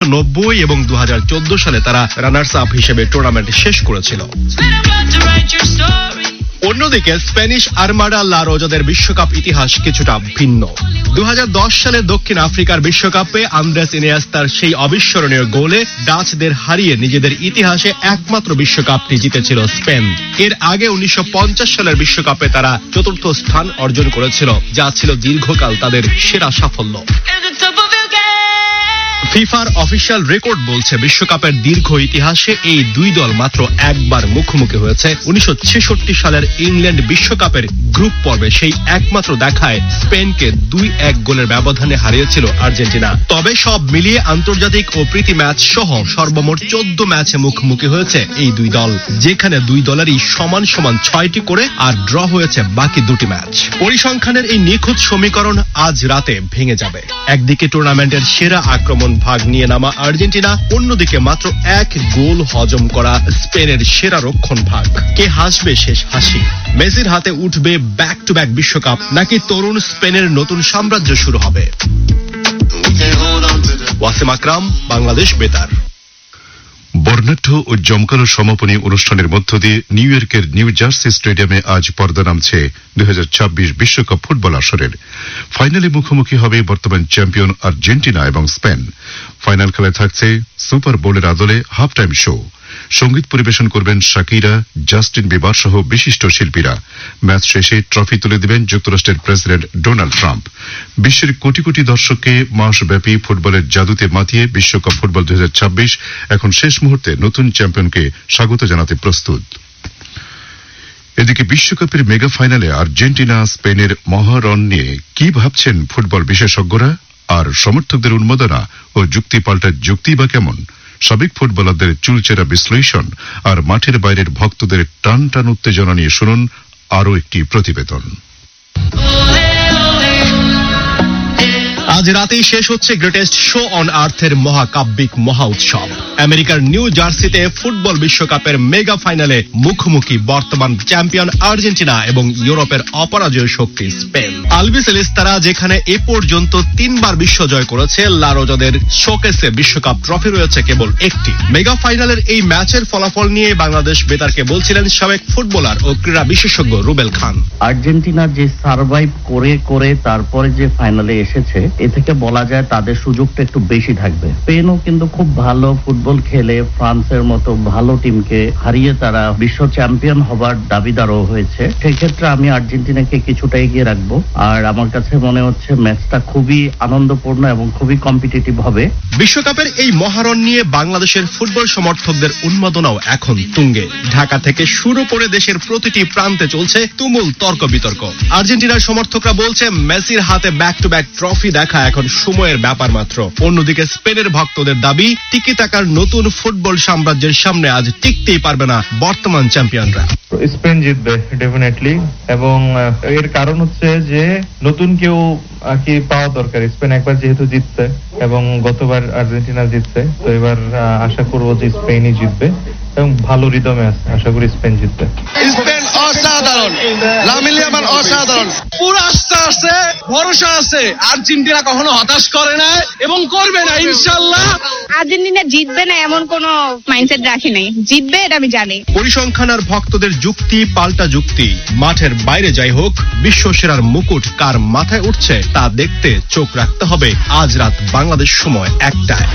1990 এবং 2014 সালে তারা রানার্স আপ হিসেবে টুর্নামেন্ট শেষ করেছিল। অন্যদিকে স্প্যানিশ আর্মাডা লা রোজাদের বিশ্বকাপ ইতিহাস কিছুটা ভিন্ন। 2010 সালে দক্ষিণ আফ্রিকার বিশ্বকাপে আন্দ্রেস ইনিয়েস্তার সেই অবিস্মরণীয় গোলে ডাচদের হারিয়ে নিজেদের ইতিহাসে একমাত্র বিশ্বকাপটি জিতেছিল স্পেন। এর আগে 1950 সালের বিশ্বকাপে তারা চতুর্থ স্থান অর্জন করেছিল, যা ছিল দীর্ঘকাল তাদের সেরা সাফল্য। ফিফার অফিসিয়াল রেকর্ড বলছে বিশ্বকাপের দীর্ঘ ইতিহাসে এই দুই দল মাত্র একবার মুখোমুখি হয়েছে। 1966 সালের ইংল্যান্ড বিশ্বকাপের গ্রুপ পর্বে সেই একমাত্র দেখায় স্পেনকে 2-1 গোলের ব্যবধানে হারিয়েছিল আর্জেন্টিনা। তবে সব মিলিয়ে আন্তর্জাতিক ও প্রীতি ম্যাচ সহ সর্বমোট 14 ম্যাচে মুখোমুখি হয়েছে এই দুই দল, যেখানে দুই দলেরই সমান সমান 6টি করে আর ড্র হয়েছে বাকি 2টি ম্যাচ। পরিসংখ্যানের এই নিখুঁত সমীকরণ আজ রাতে ভেঙে যাবে। একদিকে টুর্নামেন্টের সেরা আক্রমণ ভাগ নিয়ে নামা আর্জেন্টিনা, অন্যদিকে মাত্র 1 গোল হজম করা স্পেনের সেরা রক্ষণ ভাগ। কে হাসবে শেষ হাসি? মেসির হাতে উঠবে ব্যাক টু ব্যাক বিশ্বকাপ, নাকি তরুণ স্পেনের নতুন সাম্রাজ্য শুরু হবে? ওয়াসিম আকরাম, বাংলাদেশ বেতার। বর্ণাঢ্য ও জমকালো সমাপনী অনুষ্ঠানের মধ্য দিয়ে নিউ ইয়র্কের নিউ জার্সি স্টেডিয়ামে আজ পর্দা নামছে 2026 বিশ্বকাপ ফুটবল আসরের। ফাইনালে মুখোমুখি হবে বর্তমান চ্যাম্পিয়ন আর্জেন্টিনা এবং স্পেন। ফাইনাল খেলায় থাকছে সুপার বোলের আদলে হাফ টাইম শো। সঙ্গীত পরিবেশন করবেন শাকিরা, জাস্টিন বিবার সহ বিশিষ্ট শিল্পীরা। ম্যাচ শেষে ট্রফি তুলে দেবেন যুক্তরাষ্ট্রের প্রেসিডেন্ট ডোনাল্ড ট্রাম্প। বিশ্বের কোটি কোটি দর্শককে মাসব্যাপী ফুটবলের জাদুতে মাতিয়ে বিশ্বকাপ ফুটবল 2026 এখন শেষ মুহূর্তে নতুন চ্যাম্পিয়নকে স্বাগত জানাতে প্রস্তুত। এদিকে বিশ্বকাপের মেগা ফাইনালে আর্জেন্টিনা স্পেনের মহারণ নিয়ে কি ভাবছেন ফুটবল বিশেষজ্ঞরা? আর সমর্থকদের উন্মাদনা ও যুক্তি পাল্টা যুক্তি বা কেমন? সাবেক ফুটবলারদের চুলচেরা বিশ্লেষণ আর মাঠের বাইরের ভক্তদের টান টান উত্তেজনা নিয়ে শুনুন আরও একটি প্রতিবেদন। আজ রাতেই শেষ হচ্ছে গ্রেটেস্ট শো অন আর্থের মহাকাব্যিক মহা উৎসব। আমেরিকার নিউ জার্সিতে ফুটবল বিশ্বকাপের মেগা ফাইনালে মুখোমুখি বর্তমান চ্যাম্পিয়ন আর্জেন্টিনা এবং ইউরোপের অপরাজয় শক্তি স্পেন। আলবিসেলেস্তারা যেখানে এ পর্যন্ত 3বার বিশ্বজয় করেছে, লা রোজাদের শোকেসে বিশ্বকাপ ট্রফি রয়েছে কেবল একটি। মেগা ফাইনালের এই ম্যাচের ফলাফল নিয়ে বাংলাদেশ বেতারকে বলছিলেন সাবেক ফুটবলার ও ক্রীড়া বিশেষজ্ঞ রুবেল খান। আর্জেন্টিনা যে সার্ভাইভ করে তারপরে যে ফাইনালে এসেছে, এ থেকে বলা যায় তাদের সুযোগটা একটু বেশি থাকবে। স্পেনও কিন্তু খুব ভালো ফুটবল খেলে ফ্রান্সের মতো ভালো টিমকে হারিয়ে তারা বিশ্ব চ্যাম্পিয়ন হবার দাবিদারও হয়েছে। সেই ক্ষেত্রে আমি আর্জেন্টিনাকে কিছুটা এগিয়ে রাখবো। আর আমার কাছে মনে হচ্ছে ম্যাচটা খুবই আনন্দপূর্ণ এবং খুবই কম্পিটিটিভ হবে। বিশ্বকাপের এই মহারণ নিয়ে বাংলাদেশের ফুটবল সমর্থকদের উন্মাদনাও এখন তুঙ্গে। ঢাকা থেকে শুরু করে দেশের প্রতিটি প্রান্তে চলছে তুমুল তর্ক বিতর্ক। আর্জেন্টিনার সমর্থকরা বলছে মেসির হাতে ব্যাক টু ব্যাক ট্রফি দেখা এখন সময়ের ব্যাপার মাত্র। অন্যদিকে স্পেনের ভক্তদের দাবি, টিকে থাকার নতুন ফুটবল সাম্রাজ্যের সামনে আজ টিকতেই পারবে না বর্তমান চ্যাম্পিয়নরা। স্পেন জিতবে ডেফিনেটলি, এবং এর কারণ হচ্ছে যে নতুন কেউ কি পাওয়া দরকার। স্পেন একবার যেহেতু জিতছে এবং গতবার আর্জেন্টিনা জিতছে, তো এবার আশা করবো যে স্পেনই জিতবে এবং ভালো রিদমে আছে, আশা করি স্পেন জিতবে। স্পেন অসাধারণ, লামিন ইয়ামাল অসাধারণ, পুরো আস্থা আছে, ভরসা আছে। আর্জেন্টিনা কখনো হতাশ করে না এবং করবে না ইনশাআল্লাহ। আর্জেন্টিনা জিতবে না এমন কোন মাইন্ডসেট রাখি নাই, জিতবে এটা আমি জানি। পরিসংখ্যান আর ভক্তদের যুক্তি পাল্টা যুক্তি মাঠের বাইরে যাই হোক, বিশ্ব সেরার মুকুট কার মাথায় উঠছে তা দেখতে চোখ রাখতে হবে আজ রাত বাংলাদেশ সময় 1টায়।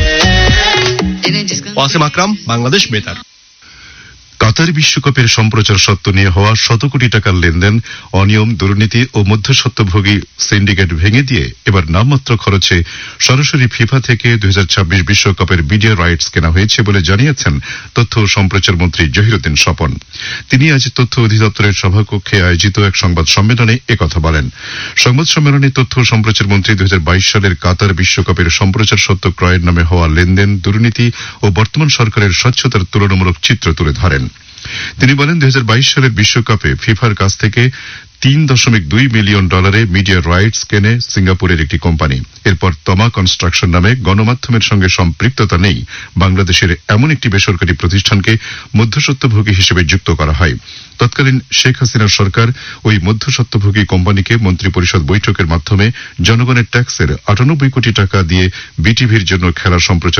ওয়াসিম আকরাম, বাংলাদেশ বেতার। কাতার বিশ্বকাপের সম্প্রচার স্বত্ব নিয়ে হওয়া শত কোটি টাকার লেনদেন, অনিয়ম, দুর্নীতি ও মধ্যস্বত্বভোগী সিন্ডিকেট ভেঙে দিয়ে এবার নামমাত্র খরচে সরাসরি ফিফা থেকে 2026 বিশ্বকাপের মিডিয়া রাইটস কেনা হয়েছে বলে জানিয়েছেন তথ্য ও সম্প্রচার মন্ত্রী জহিরুদ্দিন স্বপন। তিনি আজ তথ্য অধিদপ্তরের সভাকক্ষে আয়োজিত এক সংবাদ সম্মেলনে একথা বলেন। সংবাদ সম্মেলনে তথ্য ও সম্প্রচার মন্ত্রী 2022 সালের কাতার বিশ্বকাপের সম্প্রচার স্বত্ব ক্রয়ের নামে হওয়া লেনদেন, দুর্নীতি ও বর্তমান সরকারের স্বচ্ছতার তুলনামূলক চিত্র তুলে ধরেন। তিনি বলেন 2022 সালের বিশ্বকাপে ফিফার কাছ থেকে $3.2 মিলিয়ন মিডিয়া রাইটস কেনে সিঙ্গাপুরের একটি কোম্পানি। এরপর তমা কনস্ট্রাকশন নামে গণমাধ্যমের সঙ্গে সম্পৃক্ততা নেই বাংলাদেশের এমন একটি বেসরকারি প্রতিষ্ঠানকে মধ্যস্বত্বভোগী হিসেবে যুক্ত করা হয়। তৎকালীন শেখ হাসিনার সরকার ওই মধ্যস্বত্বভোগী কোম্পানিকে মন্ত্রিপরিষদ বৈঠকের মাধ্যমে জনগণের ট্যাক্সের 98 কোটি টাকা দিয়ে বিটিভির জন্য খেলা সম্প্রচার